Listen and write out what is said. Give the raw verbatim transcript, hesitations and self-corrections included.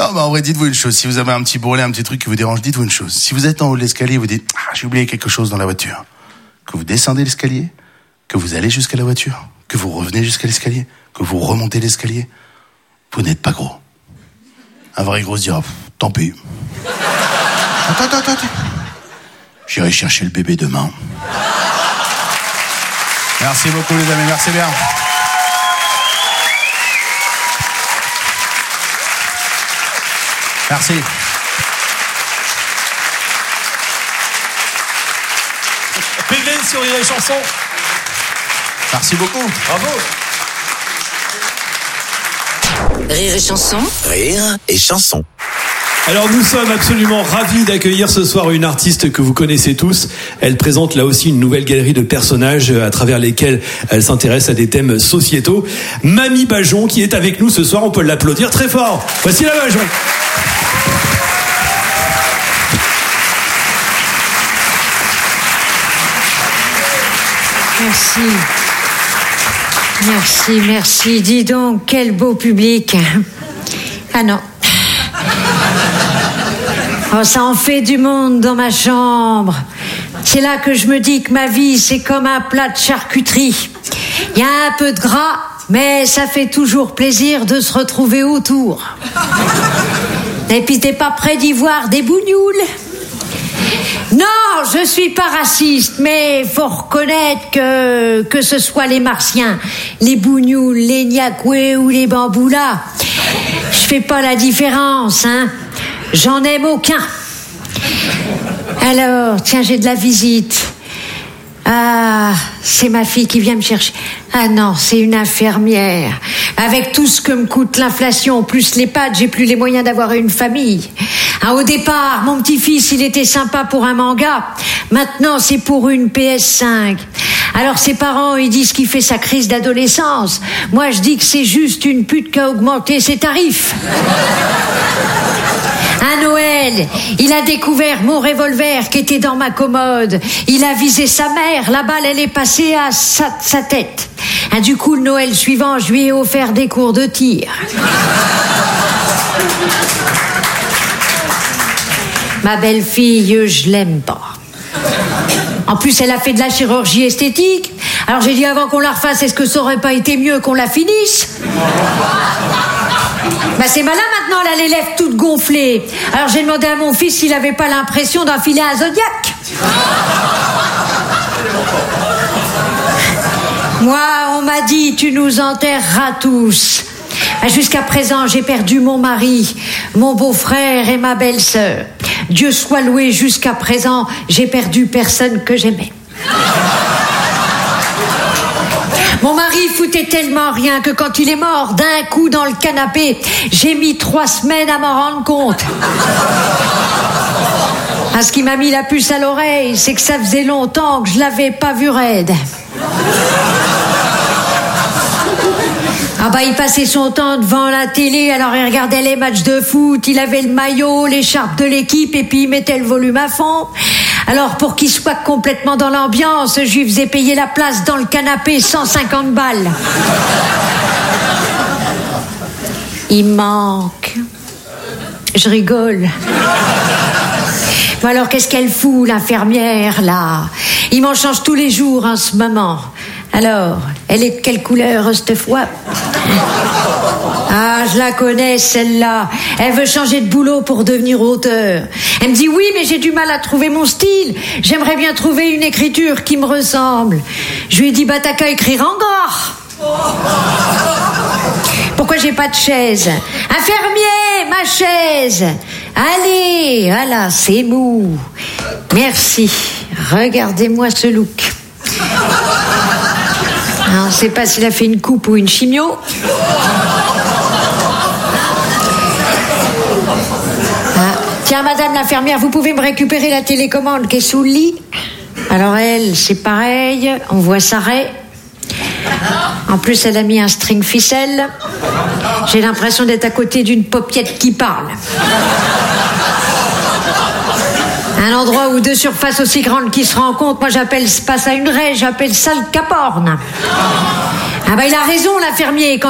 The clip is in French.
Non, mais en vrai, dites-vous une chose. Si vous avez un petit bourrelet, un petit truc qui vous dérange, dites-vous une chose. Si vous êtes en haut de l'escalier, vous dites, ah, j'ai oublié quelque chose dans la voiture. Que vous descendez l'escalier, que vous allez jusqu'à la voiture, que vous revenez jusqu'à l'escalier, que vous remontez l'escalier, vous n'êtes pas gros. Un vrai gros se dira, tant pis. Attends, attends, attends, attends. J'irai chercher le bébé demain. Merci beaucoup, les amis. Merci bien. Merci. P V sur Rire et Chanson. Merci beaucoup. Bravo. Rire et Chanson. Rire et Chanson. Alors nous sommes absolument ravis d'accueillir ce soir une artiste que vous connaissez tous. Elle présente là aussi une nouvelle galerie de personnages à travers lesquels elle s'intéresse à des thèmes sociétaux. Mamie Bajon qui est avec nous ce soir, on peut l'applaudir très fort. Voici la Bajon. Merci. Merci, merci. Dis donc, quel beau public. Ah non. Oh, ça en fait du monde dans ma chambre. C'est là que je me dis que ma vie, c'est comme un plat de charcuterie. Il y a un peu de gras, mais ça fait toujours plaisir de se retrouver autour. Et puis t'es pas prêt d'y voir des bougnoules? Non, je suis pas raciste, mais faut reconnaître que que ce soit les Martiens, les Bougnoules, les Niakoué ou les Bamboula, je fais pas la différence, hein. J'en aime aucun. Alors, tiens, j'ai de la visite. Ah, c'est ma fille qui vient me chercher. Ah non, c'est une infirmière. Avec tout ce que me coûte l'inflation, plus les pâtes, j'ai plus les moyens d'avoir une famille. Ah, au départ, mon petit-fils, il était sympa pour un manga. Maintenant, c'est pour une P S cinq. Alors ses parents, ils disent qu'il fait sa crise d'adolescence. Moi, je dis que c'est juste une pute qui a augmenté ses tarifs. À Noël, il a découvert mon revolver qui était dans ma commode. Il a visé sa mère. La balle, elle est passée à sa, sa tête. Ah, du coup, le Noël suivant, je lui ai offert des cours de tir. Ma belle-fille, je l'aime pas. En plus, elle a fait de la chirurgie esthétique. Alors j'ai dit avant qu'on la refasse, est-ce que ça aurait pas été mieux qu'on la finisse? Bah c'est malin maintenant, elle a les lèvres toutes gonflées. Alors j'ai demandé à mon fils s'il avait pas l'impression d'enfiler un Zodiac. Moi, on m'a dit, tu nous enterreras tous. Jusqu'à présent, j'ai perdu mon mari, mon beau-frère et ma belle-sœur. Dieu soit loué, jusqu'à présent, j'ai perdu personne que j'aimais. Mon mari foutait tellement rien que quand il est mort d'un coup dans le canapé, j'ai mis trois semaines à m'en rendre compte. Ah, ce qui m'a mis la puce à l'oreille, c'est que ça faisait longtemps que je l'avais pas vu raide. Ah bah il passait son temps devant la télé, alors il regardait les matchs de foot, il avait le maillot, l'écharpe de l'équipe et puis il mettait le volume à fond. Alors pour qu'il soit complètement dans l'ambiance, je lui faisais payer la place dans le canapé cent cinquante balles. Il manque. Je rigole. Mais alors qu'est-ce qu'elle fout l'infirmière là? Il m'en change tous les jours en ce moment. Alors, elle est de quelle couleur cette fois? Ah, je la connais celle-là. Elle veut changer de boulot pour devenir auteur. Elle me dit oui, mais j'ai du mal à trouver mon style. J'aimerais bien trouver une écriture qui me ressemble. Je lui ai dit bah t'as qu'à écrire en gras. Pourquoi j'ai pas de chaise? Infirmier, ma chaise. Allez, voilà, c'est mou. Merci. Regardez-moi ce look. On ne sait pas s'il a fait une coupe ou une chimio. Ah. Tiens, madame l'infirmière, vous pouvez me récupérer la télécommande qui est sous le lit? Alors elle, c'est pareil, on voit sa raie. En plus, elle a mis un string ficelle. J'ai l'impression d'être à côté d'une paupiette qui parle. Un endroit où deux surfaces aussi grandes qui se rencontrent, moi j'appelle pas ça une raie, j'appelle ça le caporne. Ah bah il a raison l'infirmier. Quand